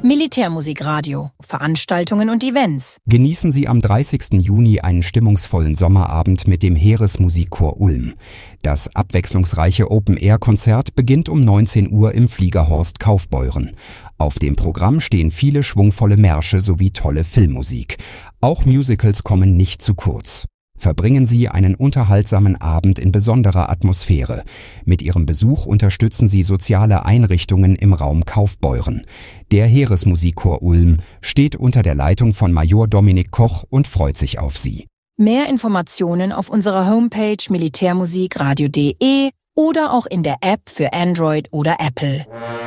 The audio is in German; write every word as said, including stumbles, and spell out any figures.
Militärmusikradio, Veranstaltungen und Events. Genießen Sie am dreißigsten Juni einen stimmungsvollen Sommerabend mit dem Heeresmusikchor Ulm. Das abwechslungsreiche Open-Air-Konzert beginnt um neunzehn Uhr im Fliegerhorst Kaufbeuren. Auf dem Programm stehen viele schwungvolle Märsche sowie tolle Filmmusik. Auch Musicals kommen nicht zu kurz. Verbringen Sie einen unterhaltsamen Abend in besonderer Atmosphäre. Mit Ihrem Besuch unterstützen Sie soziale Einrichtungen im Raum Kaufbeuren. Der Heeresmusikchor Ulm steht unter der Leitung von Major Dominik Koch und freut sich auf Sie. Mehr Informationen auf unserer Homepage militärmusikradio punkt de oder auch in der App für Android oder Apple.